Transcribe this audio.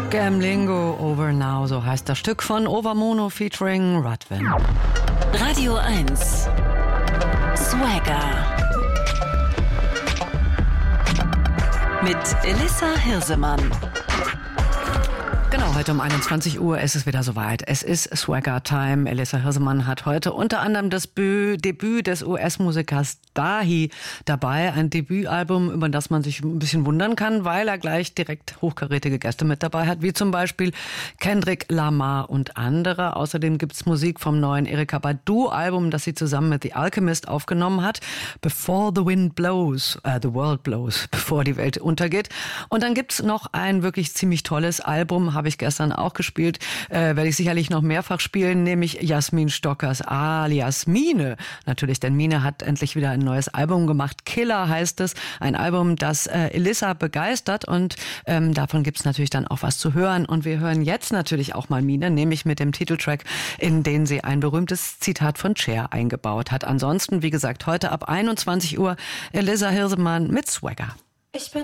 Gamlingo Over Now, so heißt das Stück von Overmono featuring Rudwin. Radio 1 Swagger mit Elissa Hirsemann. Genau, heute um 21 Uhr ist es wieder soweit. Es ist Swagger Time. Elissa Hirsemann hat heute unter anderem das Debüt des US-Musikers Dahi dabei. Ein Debütalbum, über das man sich ein bisschen wundern kann, weil er gleich direkt hochkarätige Gäste mit dabei hat, wie zum Beispiel Kendrick Lamar und andere. Außerdem gibt's Musik vom neuen Erykah Badu-Album, das sie zusammen mit The Alchemist aufgenommen hat. Before the Wind Blows, the World Blows, bevor die Welt untergeht. Und dann gibt's noch ein wirklich ziemlich tolles Album, habe ich gestern auch gespielt, werde ich sicherlich noch mehrfach spielen, nämlich Jasmin Stockers alias Mine. Natürlich, denn Mine hat endlich wieder ein neues Album gemacht. Killer heißt es. Ein Album, das Elissa begeistert und davon gibt's natürlich dann auch was zu hören. Und wir hören jetzt natürlich auch mal Mine, nämlich mit dem Titeltrack, in den sie ein berühmtes Zitat von Cher eingebaut hat. Ansonsten, wie gesagt, heute ab 21 Uhr Elissa Hirsemann mit Swagger. Ich bin